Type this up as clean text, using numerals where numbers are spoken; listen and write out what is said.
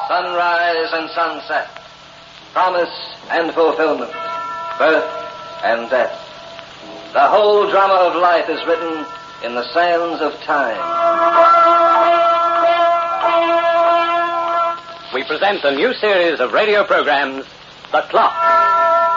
Sunrise and sunset, promise and fulfillment, birth and death. The whole drama of life is written in the sands of time. We present a new series of radio programs, The Clock.